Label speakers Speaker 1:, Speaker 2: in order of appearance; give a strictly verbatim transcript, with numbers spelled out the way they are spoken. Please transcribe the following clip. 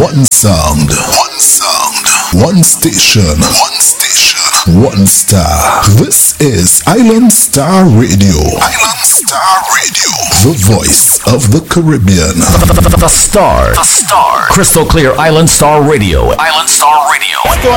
Speaker 1: One sound. One sound. One station. One station. One star. This is Island Star Radio. Island Star Radio. The voice of the Caribbean.
Speaker 2: The, the, the, the Star. The Star. Crystal clear Island Star Radio. Island Star Radio.